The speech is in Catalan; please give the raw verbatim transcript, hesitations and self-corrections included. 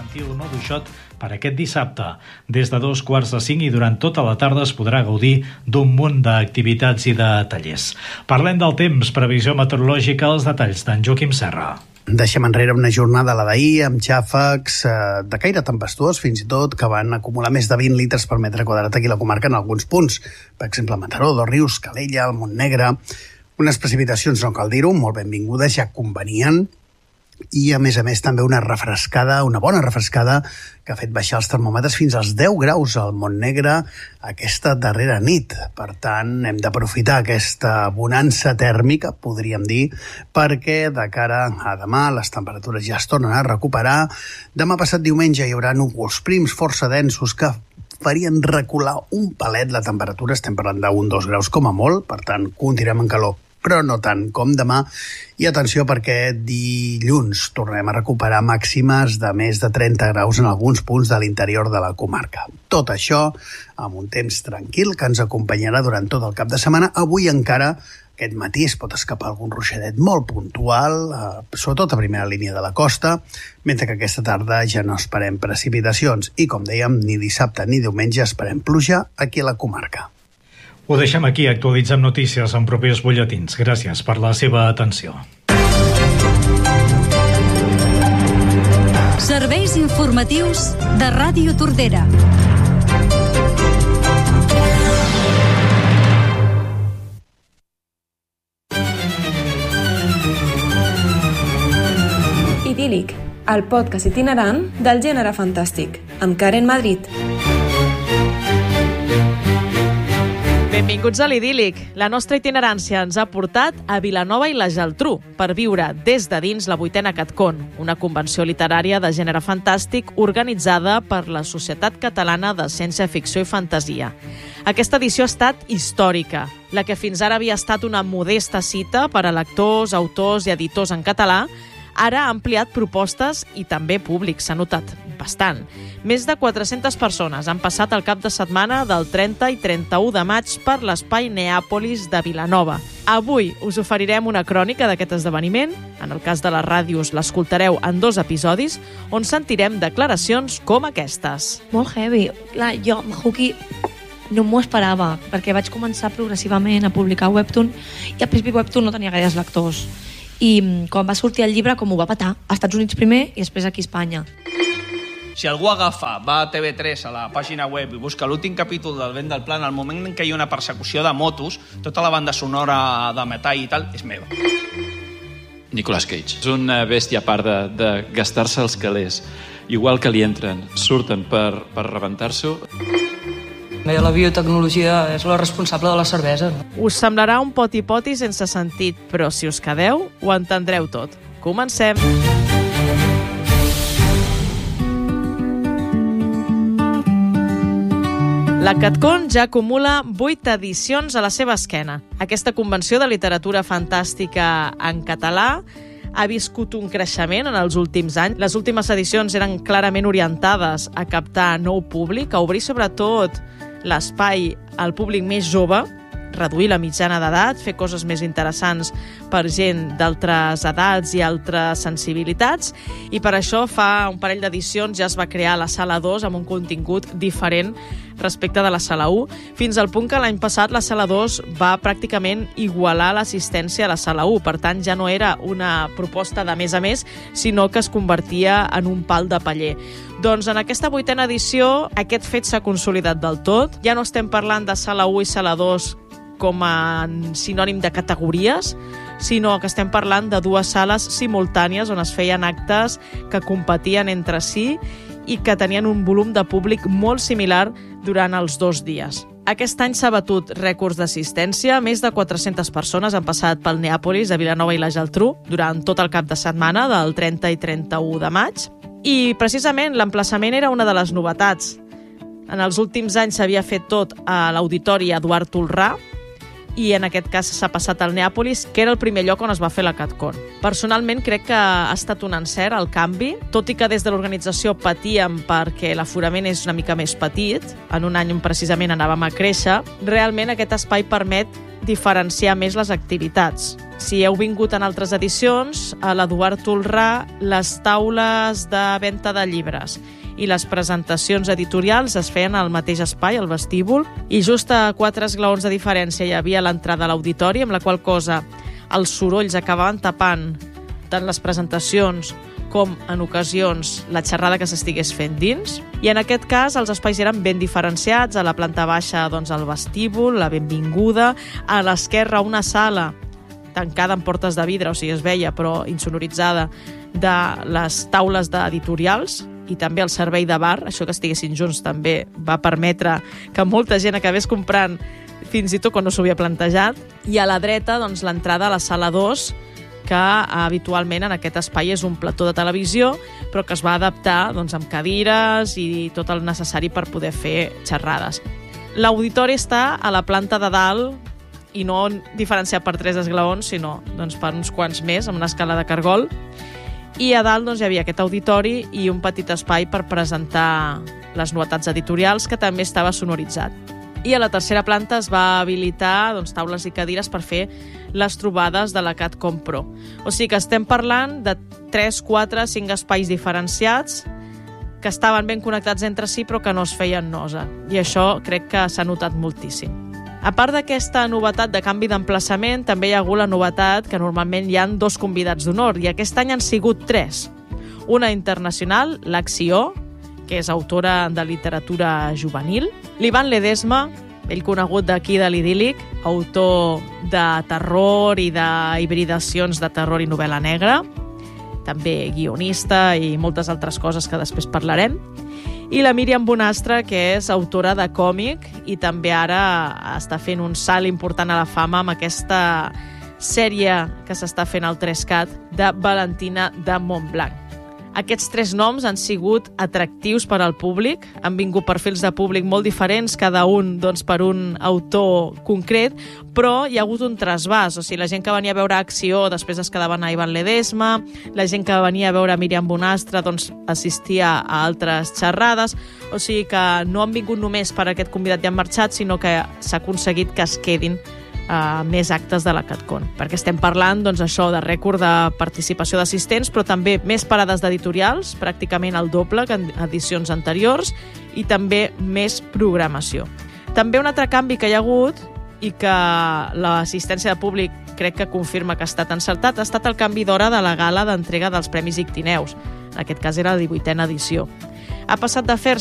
infantil Moduixot per aquest dissabte. Des de dos quarts de cinc i durant tota la tarda es podrà gaudir d'un munt d'activitats i de tallers. Parlem del temps, previsió meteorològica, els detalls d'en Joaquim Serra. Deixem enrere una jornada, la d'ahir, amb xàfecs eh, de caire tempestuós, fins i tot, que van acumular més de vint litres per metre quadrat aquí a la comarca en alguns punts. Per exemple, Mataró, Dosrius, Calella, el Montnegre. Unes precipitacions, no cal dir-ho, molt benvingudes, ja convenien, i a més a més també una refrescada, una bona refrescada que ha fet baixar els termòmetres fins als deu graus al Montnegre aquesta darrera nit. Per tant, hem d'aprofitar aquesta bonança tèrmica, podríem dir, perquè de cara a demà les temperatures ja es tornen a recuperar. Demà passat diumenge hi haurà núvols prims força densos que farien recular un palet la temperatura, estem parlant d'un o dos graus com a molt, per tant, continuem en calor, però no tant com demà. I atenció perquè dilluns tornem a recuperar màximes de més de trenta graus en alguns punts de l'interior de la comarca. Tot això amb un temps tranquil que ens acompanyarà durant tot el cap de setmana. Avui encara, aquest matí, es pot escapar algun ruixadet molt puntual, eh, sobretot a primera línia de la costa, mentre que aquesta tarda ja no esperem precipitacions. I, com dèiem, ni dissabte ni diumenge esperem pluja aquí a la comarca. Ho deixem aquí, actualitzem notícies en propers butlletins. Gràcies per la seva atenció. Serveis informatius de Ràdio Tordera. Idíl·lic, el podcast itinerant del gènere fantàstic, amb Karen Madrid. Benvinguts a l'Idíl·lic. La nostra itinerància ens ha portat a Vilanova i la Geltrú per viure des de dins la vuitena CatCon, una convenció literària de gènere fantàstic organitzada per la Societat Catalana de Ciència-Ficció i Fantasia. Aquesta edició ha estat històrica. La que fins ara havia estat una modesta cita per a lectors, autors i editors en català, ara ha ampliat propostes i també públic, s'ha notat bastant. Més de quatre-centes persones han passat el cap de setmana del trenta i trenta-u de maig per l'espai Neàpolis de Vilanova. Avui us oferirem una crònica d'aquest esdeveniment. En el cas de les ràdios l'escoltareu en dos episodis, on sentirem declaracions com aquestes. Molt heavy. Clar, jo, Mahuki, no m'ho esperava, perquè vaig començar progressivament a publicar Webtoon i al principi Webtoon no tenia gaires lectors. I quan va sortir el llibre, com ho va petar? Als Estats Units primer i després aquí a Espanya. Si algú agafa, va a T V tres, a la pàgina web, i busca l'últim capítol del Vent del Plan, al moment en què hi ha una persecució de motos, tota la banda sonora de metall i tal, és meva. Nicolas Cage. És una bèstia a part de, de gastar-se els calés. Igual que li entren, surten per, per rebentar-s'ho. La biotecnologia és la responsable de la cervesa. Us semblarà un poti-poti sense sentit, però si us quedeu, ho entendreu tot. Comencem! La CatCon ja acumula vuit edicions a la seva esquena. Aquesta convenció de literatura fantàstica en català ha viscut un creixement en els últims anys. Les últimes edicions eren clarament orientades a captar nou públic, a obrir sobretot l'espai al públic més jove, reduir la mitjana d'edat, fer coses més interessants per gent d'altres edats i altres sensibilitats, i per això fa un parell d'edicions ja es va crear la Sala dos amb un contingut diferent respecte de la Sala u, fins al punt que l'any passat la Sala dos va pràcticament igualar l'assistència a la Sala u, per tant ja no era una proposta de més a més, sinó que es convertia en un pal de paller. Doncs en aquesta vuitena edició aquest fet s'ha consolidat del tot, ja no estem parlant de Sala u i Sala dos com a sinònim de categories, sinó que estem parlant de dues sales simultànies on es feien actes que competien entre si i que tenien un volum de públic molt similar durant els dos dies. Aquest any s'ha batut rècords d'assistència. Més de quatre-centes persones han passat pel Neàpolis de Vilanova i la Geltrú durant tot el cap de setmana del trenta i trenta-u de maig. I precisament l'emplaçament era una de les novetats. En els últims anys s'havia fet tot a l'Auditori Eduard Tolrà, i en aquest cas s'ha passat al Neàpolis, que era el primer lloc on es va fer la CatCon. Personalment crec que ha estat un encert el canvi, tot i que des de l'organització patíem perquè l'aforament és una mica més petit, en un any on precisament anàvem a créixer. Realment aquest espai permet diferenciar més les activitats. Si heu vingut en altres edicions, a l'Eduard Tolrà, les taules de venda de llibres i les presentacions editorials es feien al mateix espai, al vestíbul, i just a quatre esglaons de diferència hi havia l'entrada a l'auditori, amb la qual cosa els sorolls acabaven tapant tant les presentacions com, en ocasions, la xerrada que s'estigués fent dins. I en aquest cas els espais eren ben diferenciats. A la planta baixa, doncs, el vestíbul, la benvinguda. A l'esquerra, una sala tancada amb portes de vidre, o sigui, es veia, però insonoritzada, de les taules d'editorials, i també el servei de bar. Això que estiguessin junts també va permetre que molta gent acabés comprant fins i tot quan no s'ho havia plantejat. I a la dreta, doncs, l'entrada a la sala dos, que habitualment en aquest espai és un plató de televisió, però que es va adaptar doncs, amb cadires i tot el necessari per poder fer xerrades. L'auditori està a la planta de dalt i no diferenciat per tres esglaons, sinó doncs, per uns quants més, amb una escala de cargol. I a dalt doncs, hi havia aquest auditori i un petit espai per presentar les novetats editorials, que també estava sonoritzat. I a la tercera planta es va habilitar doncs, taules i cadires per fer les trobades de la CatCom Pro. O sigui que estem parlant de tres, quatre, cinc espais diferenciats que estaven ben connectats entre si però que no es feien nosa. I això crec que s'ha notat moltíssim. A part d'aquesta novetat de canvi d'emplaçament, també hi ha hagut la novetat que normalment hi ha dos convidats d'honor, i aquest any han sigut tres. Una internacional, l'Acció, que és autora de literatura juvenil, l'Ivan Ledesma, ell conegut d'aquí de l'Idíl·lic, autor de terror i d'hibridacions de terror i novel·la negra, també guionista i moltes altres coses que després parlarem, i la Míriam Bonastre, que és autora de còmic i també ara està fent un salt important a la fama amb aquesta sèrie que s'està fent al tres cat de Valentina de Montblanc. Aquests tres noms han sigut atractius per al públic, han vingut perfils de públic molt diferents, cada un doncs, per un autor concret, però hi ha hagut un trasbàs, o sigui, la gent que venia a veure Acció després es quedava a Ivan Ledesma, la gent que venia a veure Míriam Bonastre doncs, assistia a altres xerrades, o sigui que no han vingut només per aquest convidat i han marxat, sinó que s'ha aconseguit que es quedin Uh, més actes de la CatCon, perquè estem parlant doncs, això de rècord de participació d'assistents, però també més parades d'editorials, pràcticament el doble que en edicions anteriors, i també més programació. També un altre canvi que hi ha hagut i que l'assistència de públic crec que confirma que ha estat encertat, ha estat el canvi d'hora de la gala d'entrega dels Premis Ictineus. En aquest cas era la divuitena edició. Ha passat de fer